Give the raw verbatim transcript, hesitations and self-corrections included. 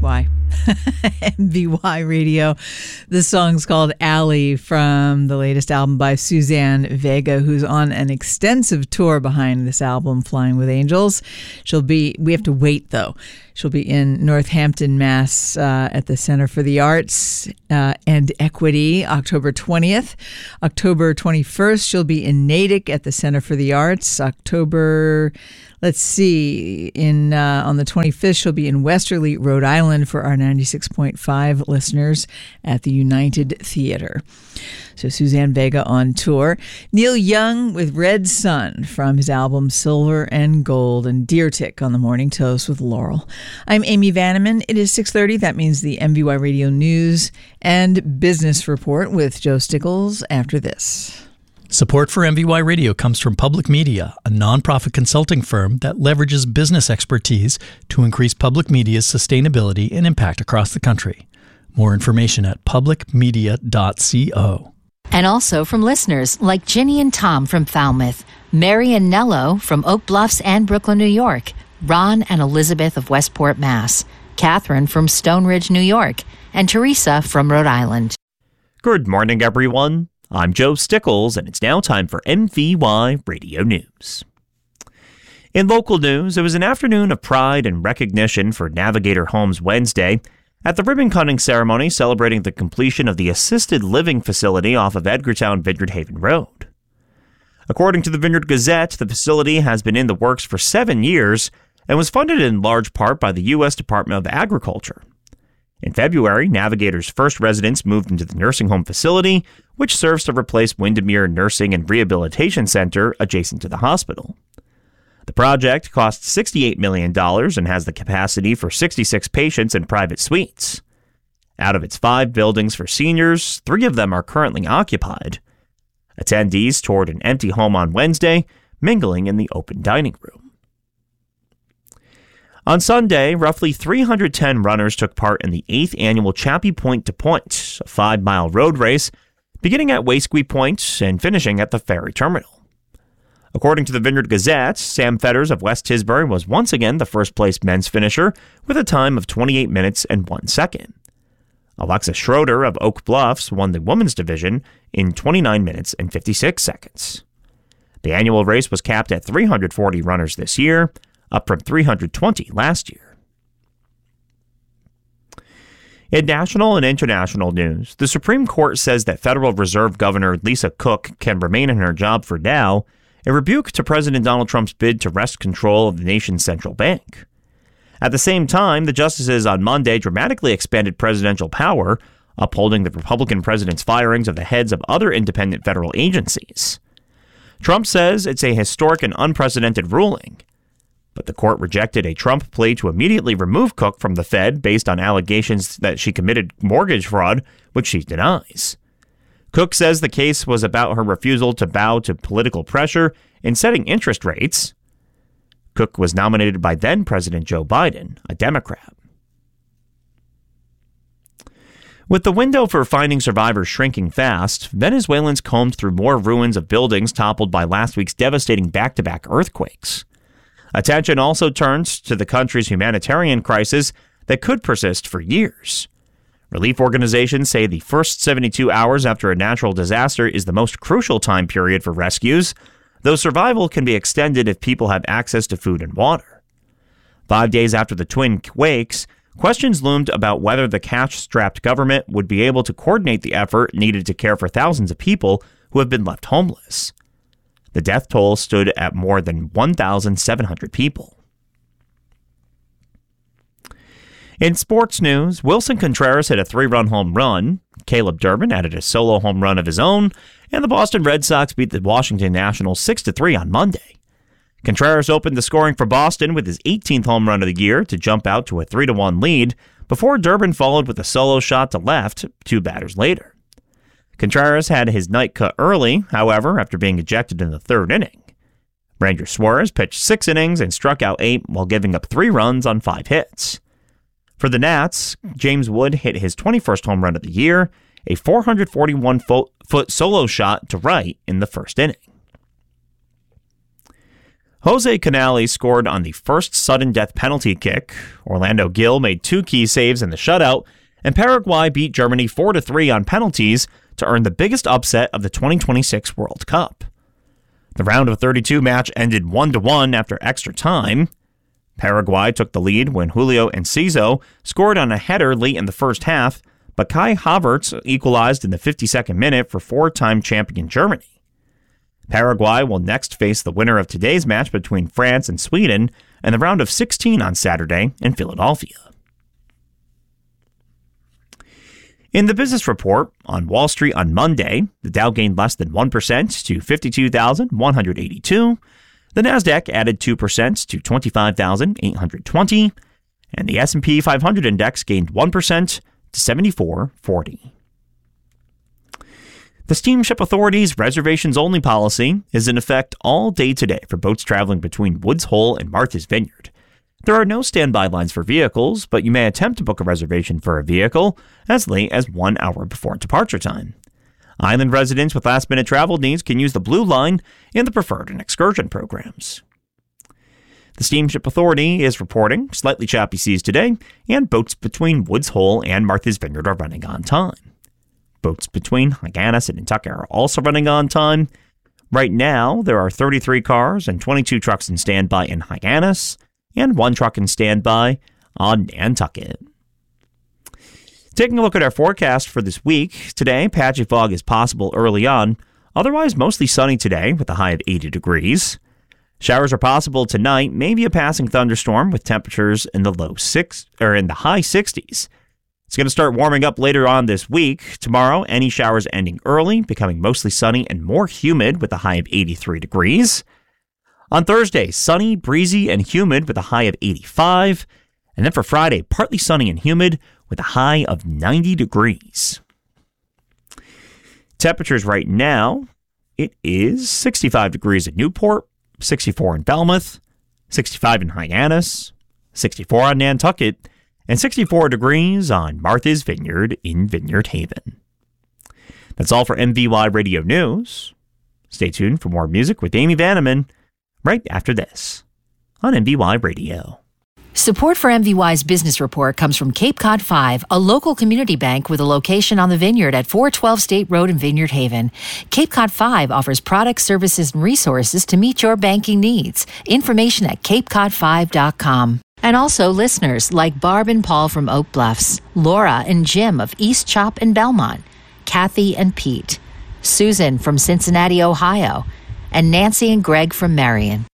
Why? M V Y Radio. The song's called Alley from the latest album by Suzanne Vega, who's on an extensive tour behind this album, Flying with Angels. She'll be, we have to wait though. She'll be in Northampton, Mass uh, at the Center for the Arts uh, and Equity, October twentieth. October twenty-first, she'll be in Natick at the Center for the Arts. October, let's see, in uh, on the twenty-fifth, she'll be in Westerly, Rhode Island for our ninety-six point five listeners at the United Theater. So Suzanne Vega on tour. Neil Young with Red Sun from his album Silver and Gold, and Deer Tick on the Morning Toast with Laurel. I'm Amy Vanneman. It is six thirty. That means the M V Y Radio News and Business Report with Joe Stickles after this. Support for M V Y Radio comes from Public Media, a nonprofit consulting firm that leverages business expertise to increase public media's sustainability and impact across the country. More information at public media dot co. And also from listeners like Ginny and Tom from Falmouth, Mary and Nello from Oak Bluffs and Brooklyn, New York, Ron and Elizabeth of Westport, Mass, Catherine from Stone Ridge, New York, and Teresa from Rhode Island. Good morning, everyone. I'm Joe Stickles, and it's now time for M V Y Radio News. In local news, it was an afternoon of pride and recognition for Navigator Homes Wednesday at the ribbon-cutting ceremony celebrating the completion of the assisted living facility off of Edgartown Vineyard Haven Road. According to the Vineyard Gazette, the facility has been in the works for seven years and was funded in large part by the U S Department of Agriculture. In February, Navigator's first residents moved into the nursing home facility, which serves to replace Windermere Nursing and Rehabilitation Center adjacent to the hospital. The project costs sixty-eight million dollars and has the capacity for sixty-six patients in private suites. Out of its five buildings for seniors, three of them are currently occupied. Attendees toured an empty home on Wednesday, mingling in the open dining room. On Sunday, roughly three hundred ten runners took part in the eighth annual Chappie Point to Point, a five-mile road race, beginning at Wasque Point and finishing at the ferry terminal. According to the Vineyard Gazette, Sam Fetters of West Tisbury was once again the first-place men's finisher with a time of twenty-eight minutes and one second. Alexis Schroeder of Oak Bluffs won the women's division in twenty-nine minutes and fifty-six seconds. The annual race was capped at three hundred forty runners this year, up from three hundred twenty last year. In national and international news, the Supreme Court says that Federal Reserve Governor Lisa Cook can remain in her job for now, a rebuke to President Donald Trump's bid to wrest control of the nation's central bank. At the same time, the justices on Monday dramatically expanded presidential power, upholding the Republican president's firings of the heads of other independent federal agencies. Trump says it's a historic and unprecedented ruling, but the court rejected a Trump plea to immediately remove Cook from the Fed based on allegations that she committed mortgage fraud, which she denies. Cook says the case was about her refusal to bow to political pressure in setting interest rates. Cook was nominated by then-President Joe Biden, a Democrat. With the window for finding survivors shrinking fast, Venezuelans combed through more ruins of buildings toppled by last week's devastating back-to-back earthquakes. Attention also turns to the country's humanitarian crisis that could persist for years. Relief organizations say the first seventy-two hours after a natural disaster is the most crucial time period for rescues, though survival can be extended if people have access to food and water. Five days after the twin quakes, questions loomed about whether the cash-strapped government would be able to coordinate the effort needed to care for thousands of people who have been left homeless. The death toll stood at more than one thousand seven hundred people. In sports news, Wilson Contreras hit a three-run home run, Caleb Durbin added a solo home run of his own, and the Boston Red Sox beat the Washington Nationals six to three on Monday. Contreras opened the scoring for Boston with his eighteenth home run of the year to jump out to a three to one lead, before Durbin followed with a solo shot to left two batters later. Contreras had his night cut early, however, after being ejected in the third inning. Ranger Suarez pitched six innings and struck out eight while giving up three runs on five hits. For the Nats, James Wood hit his twenty-first home run of the year, a four hundred forty-one foot solo shot to right in the first inning. Jose Canales scored on the first sudden death penalty kick. Orlando Gil made two key saves in the shutout, and Paraguay beat Germany four to three on penalties to earn the biggest upset of the twenty twenty-six World Cup. The round of thirty-two match ended one to one after extra time. Paraguay took the lead when Julio Enciso scored on a header late in the first half, but Kai Havertz equalized in the fifty-second minute for four-time champion Germany. Paraguay will next face the winner of today's match between France and Sweden in the round of sixteen on Saturday in Philadelphia. In the business report on Wall Street on Monday, the Dow gained less than one percent to fifty-two thousand one hundred eighty-two. The Nasdaq added two percent to twenty-five thousand eight hundred twenty, and the S and P five hundred index gained one percent to seventy-four forty. The Steamship Authority's reservations-only policy is in effect all day today for boats traveling between Woods Hole and Martha's Vineyard. There are no standby lines for vehicles, but you may attempt to book a reservation for a vehicle as late as one hour before departure time. Island residents with last-minute travel needs can use the Blue Line in the Preferred and Excursion programs. The Steamship Authority is reporting slightly choppy seas today, and boats between Woods Hole and Martha's Vineyard are running on time. Boats between Hyannis and Nantucket are also running on time. Right now, there are thirty-three cars and twenty-two trucks in standby in Hyannis, and one truck in standby on Nantucket. Taking a look at our forecast for this week, today, patchy fog is possible early on, otherwise mostly sunny today with a high of eighty degrees. Showers are possible tonight, maybe a passing thunderstorm with temperatures in the low six or in the high sixties. It's going to start warming up later on this week. Tomorrow, any showers ending early, becoming mostly sunny and more humid with a high of eighty-three degrees. On Thursday, sunny, breezy, and humid with a high of eighty-five. And then for Friday, partly sunny and humid with a high of ninety degrees. Temperatures right now, it is sixty-five degrees in Newport, sixty-four in Falmouth, sixty-five in Hyannis, sixty-four on Nantucket, and sixty-four degrees on Martha's Vineyard in Vineyard Haven. That's all for M V Y Radio News. Stay tuned for more music with Amy Vanneman right after this on M V Y Radio. Support for M V Y's business report comes from Cape Cod five, a local community bank with a location on the Vineyard at four twelve State Road in Vineyard Haven. Cape Cod five offers products, services, and resources to meet your banking needs. Information at cape cod five dot com. And also listeners like Barb and Paul from Oak Bluffs, Laura and Jim of East Chop and Belmont, Kathy and Pete, Susan from Cincinnati, Ohio, and Nancy and Greg from Marion.